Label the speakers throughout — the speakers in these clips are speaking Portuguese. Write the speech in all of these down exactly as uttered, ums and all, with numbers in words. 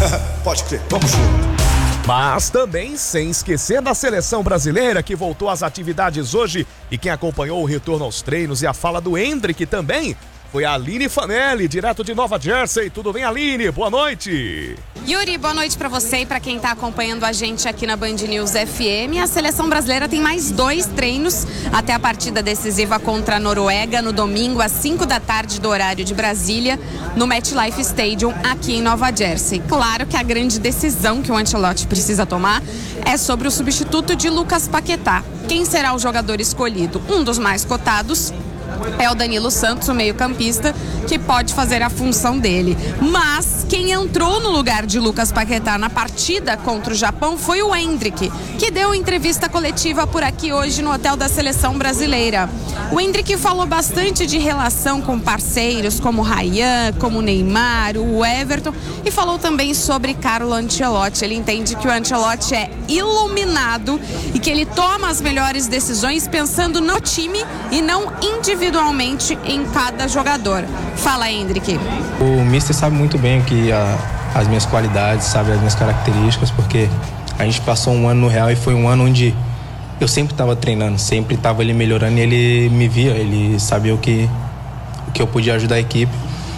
Speaker 1: Pode crer, vamos junto.
Speaker 2: Mas também sem esquecer da seleção brasileira que voltou às atividades hoje e quem acompanhou o retorno aos treinos e a fala do Endrick também foi a Aline Fanelli, direto de Nova Jersey. Tudo bem, Aline? Boa noite.
Speaker 3: Yuri, boa noite para você e para quem está acompanhando a gente aqui na Band News F M. A seleção brasileira tem mais dois treinos até a partida decisiva contra a Noruega no domingo às cinco da tarde do horário de Brasília, no MetLife Stadium aqui em Nova Jersey. Claro que a grande decisão que o Ancelotti precisa tomar é sobre o substituto de Lucas Paquetá. Quem será o jogador escolhido? Um dos mais cotados é o Danilo Santos, o meio-campista, que pode fazer a função dele. Mas quem entrou no lugar de Lucas Paquetá na partida contra o Japão foi o Endrick, que deu entrevista coletiva por aqui hoje no hotel da seleção brasileira. O Endrick falou bastante de relação com parceiros como o Ryan, como o Neymar, o Everton, e falou também sobre Carlo Ancelotti. Ele entende que o Ancelotti é iluminado e que ele toma as melhores decisões pensando no time e não individualmente em cada jogador. Fala, Endrick.
Speaker 4: O mister sabe muito bem o que a, as minhas qualidades, sabe as minhas características, porque a gente passou um ano no Real e foi um ano onde eu sempre estava treinando, sempre estava ali melhorando e ele me via, ele sabia o que, o que eu podia ajudar a equipe.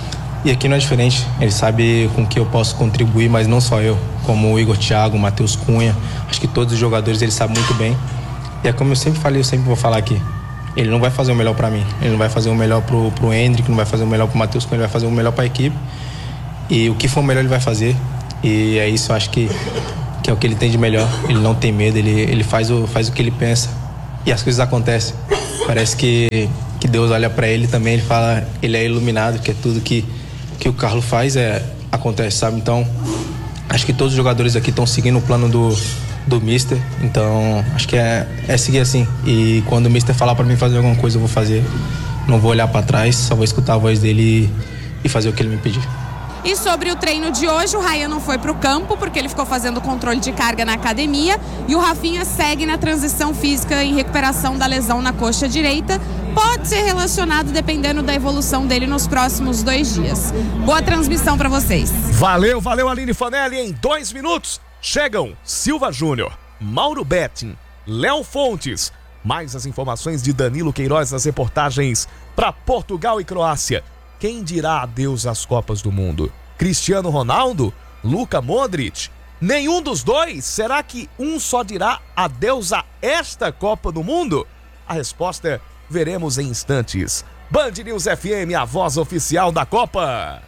Speaker 4: E aqui não é diferente, ele sabe com que eu posso contribuir, mas não só eu, como o Igor Thiago, o Matheus Cunha, acho que todos os jogadores ele sabe muito bem. E é como eu sempre falei, eu sempre vou falar aqui, ele não vai fazer o melhor para mim, ele não vai fazer o melhor pro, pro Endrick, não vai fazer o melhor pro Matheus Cunha, ele vai fazer o melhor para a equipe. E o que for melhor ele vai fazer, e é isso, eu acho que, que é o que ele tem de melhor. Ele não tem medo, ele, ele faz, o, faz o que ele pensa e as coisas acontecem. Parece que, que Deus olha para ele também, ele fala, ele é iluminado, que é tudo que, que o Carlo faz é, acontece, sabe? Então, acho que todos os jogadores aqui estão seguindo o plano do, do mister, então acho que é, é seguir assim. E quando o mister falar para mim fazer alguma coisa, eu vou fazer, não vou olhar para trás, só vou escutar a voz dele e, e fazer o que ele me pedir.
Speaker 3: E sobre o treino de hoje, o Ryan não foi para o campo porque ele ficou fazendo controle de carga na academia e o Rafinha segue na transição física em recuperação da lesão na coxa direita. Pode ser relacionado dependendo da evolução dele nos próximos dois dias. Boa transmissão para vocês.
Speaker 2: Valeu, valeu, Aline Fanelli. Em dois minutos chegam Silva Júnior, Mauro Betting, Léo Fontes. Mais as informações de Danilo Queiroz nas reportagens para Portugal e Croácia. Quem dirá adeus às Copas do Mundo? Cristiano Ronaldo? Luka Modric? Nenhum dos dois? Será que um só dirá adeus a esta Copa do Mundo? A resposta veremos em instantes. Band News F M, a voz oficial da Copa.